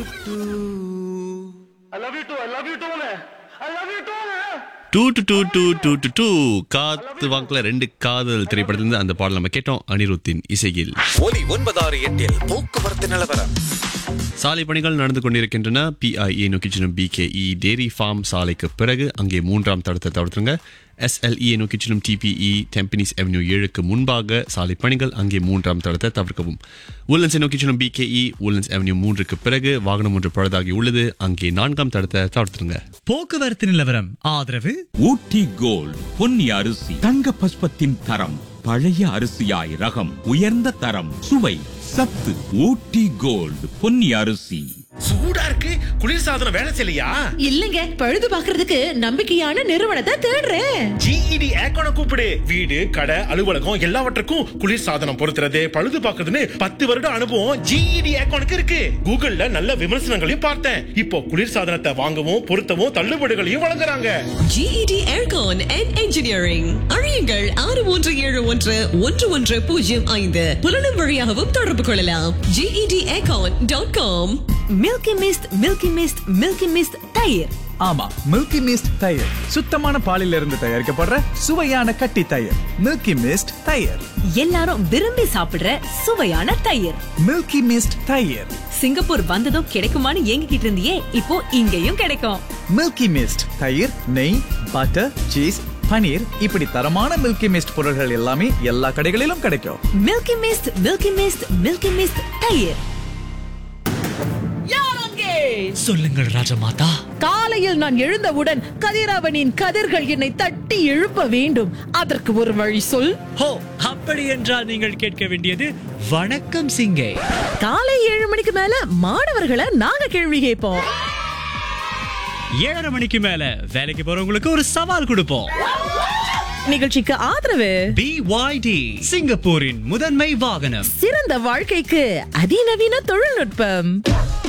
I love you too. I love you too. I love you too. காத்து வாக்குல 2 காதல் திரைப்படத்திலிருந்து அந்த பாடல் நம்ம கேட்டோம். அனிருத்தின் இசையில். ஒலி 968 போக்குவரத்து நிலவரம். சாலை பணிகள் நடந்து கொண்டிருக்கின்றன. PIE நோக்கி செல்லும் BKE டேரி ஃபார்ம் சாலைக்கு பிறகு அங்கே 3ஆம் தடத்தை தவிர்த்துருங்க. SLE நோக்கி செல்லும் TPE டெம்பனிஸ் அவென்யூ 7க்கு முன்பாக சாலை பணிகள் அங்கே 3ஆம் தடத்தை தவிர்க்கவும். உல்லன்ஸ் நோக்கி செல்லும் BKE உல்லன்ஸ் அவென்யூ 3க்கு பிறகு வாகனம் ஒன்று பழுதாகி உள்ளது, அங்கே 4ஆம் தடத்தை தவிர்த்துருங்க. போக்குவரத்து நிலவரம் ஆதரவு ஊட்டி கோல்ட் பொன்னி அரிசி தங்க பஸ்பத்தின் தரம், பழைய அரிசியாய் ரகம், உயர்ந்த தரம், சுவை, சத்து. ஊட்டி கோல்ட் பொன்னி அரிசி. சூடா இருக்கு, குளிர்சாதனம் வேலை செய்யலையா? இல்லங்க, பழுது பாக்குறதுக்கு நம்பிக்கையான நிறுவனத்தை தேடுறேன். GED ஏக்கோன கூப்பிடு. வீடு, கடை, அலுவலகம் எல்லாவற்றுக்கும் குளிர்சாதனம் பொருத்துறது, பழுது பாக்குறதுன்னு 10 வருட அனுபவம் GED ஏக்கோனுக்கு இருக்கு. கூகுள்ல நல்ல விமர்சனங்களையும் பார்த்தேன். இப்போ குளிர்சாதனத்தை வாங்கவும் பொருத்தவும் தள்ளுபடிகளையும் வழங்குறாங்க. GED Aircon and Engineering. அறியுங்கள் 61711105. புலனும் வழியாகவும் தொடர்பு கொள்ளலாம். GEDAircon.com. மில்கி மிஸ்ட் தயிர். ஆமா, மில்கி மிஸ்ட் தயிர் சுத்தமான பாலில் இருந்து தயாரிக்கப்படுற சுவையான கட்டி தயிர். மில்கி மிஸ்ட் தயிர், எல்லாரும் விரும்பி சாப்பிடுற சுவையான தயிர். மில்கி மிஸ்ட் தயிர். சிங்கப்பூர் வந்ததும் கிடைக்குமான்னு ஏங்கிக்கிட்டு இருந்தியே, இப்போ இங்கேயும் கிடைக்கும். மில்கி மிஸ்ட் தயிர், நெய், பட்டர், சீஸ், பனீர், இப்படி தரமான மில்கி மிஸ்ட் பொருட்கள் எல்லாமே எல்லா கடைகளிலும் கிடைக்கும். மில்கி மிஸ்ட் தயிர். சொல்லுங்கள் ராஜமாதா. காலையில் நான் எழுந்தவுடன் கதிரவனின் கதிர்கள் என்னை தட்டி எழுப்ப வேண்டும். அதற்கு ஒரு வழி சொல். ஹோ, அப்படி என்றால் நீங்கள் கேட்க வேண்டியது வணக்கம் சிங்கே. காலை 7 மணிக்கு மேல மாணவர்களை நாங்க கேள்வி கேட்போம். 7:30 மணிக்கு மேல வேலைக்கு போறவங்களுக்கு ஒரு சவால் கொடுப்போம். நிகழ்ச்சிக்கு ஆதரவு BYD, சிங்கப்பூரின் முதன்மை வாகனம். சிறந்த வாழ்க்கைக்கு அதிநவீன தொழில்நுட்பம்.